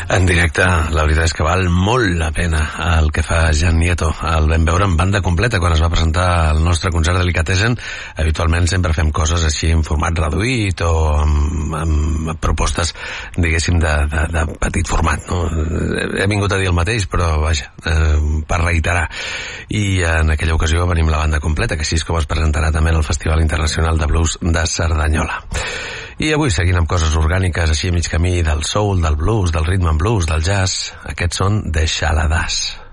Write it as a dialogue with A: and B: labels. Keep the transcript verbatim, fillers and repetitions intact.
A: En directe, la veritat és que val molt la pena el que fa Jan Nieto. El vam veure en banda completa quan es va presentar el nostre concert Delicatessen. Habitualment sempre fem coses així en format reduït o amb, amb propostes, diguéssim, de, de, de petit format, no? He vingut a dir el mateix, però vaja, eh, per reiterar. I en aquella ocasió venim la banda completa, que així és com es presentarà també en el Festival Internacional de Blues de Cerdanyola. I avui, seguint amb coses orgàniques, així a mig camí del soul, del blues, del rhythm and blues, del jazz, aquests són The Shaladas.